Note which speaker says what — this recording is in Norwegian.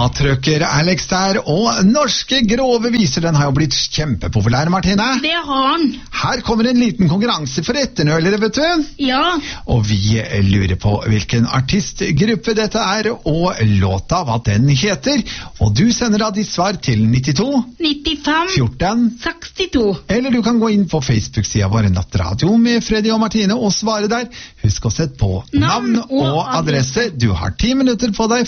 Speaker 1: Ja, trøkker Alex der, og norske grove viser, den har jo blitt kjempepopulær, Martine.
Speaker 2: Det har han.
Speaker 1: Her kommer en liten konkurranse for etternølere, vet du.
Speaker 2: Ja.
Speaker 1: Og vi lurer på hvilken artistgruppe dette er, og låta hva den heter. Og du sender da ditt svar til 92
Speaker 2: 95
Speaker 1: 14
Speaker 2: 62.
Speaker 1: Eller du kan gå inn på Facebook-siden vår Nattradio med Freddy og Martine og svare der. Husk å sette på navn og adresse. Du har 10 minutter på deg